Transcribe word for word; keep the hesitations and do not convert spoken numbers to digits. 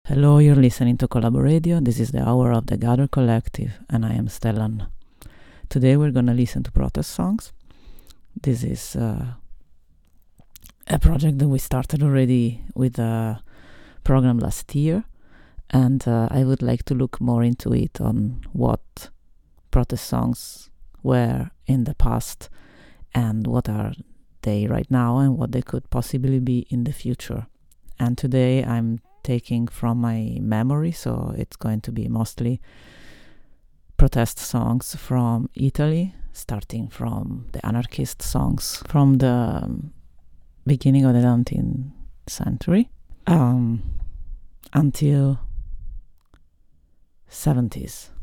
Hello, you're listening to Collaboradio. This is the hour of the Gather Collective, and I am Stellan. Today we're going to listen to protest songs. This is uh, a project that we started already with a program last year, and uh, I would like to look more into it on what protest songs were in the past and what are they right now and what they could possibly be in the future. And today I'm taking from my memory, so it's going to be mostly protest songs from Italy, starting from the anarchist songs from the um, beginning of the nineteenth century um, until seventies.